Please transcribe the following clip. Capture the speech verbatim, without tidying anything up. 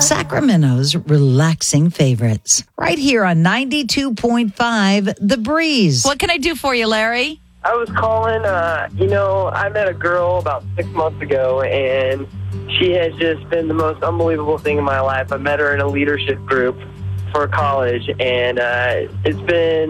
Sacramento's relaxing favorites. Right here on ninety-two point five The Breeze. What can I do for you, Larry? I was calling, uh, you know, I met a girl about six months ago, and she has just been the most unbelievable thing in my life. I met her in a leadership group for college, and uh, it's been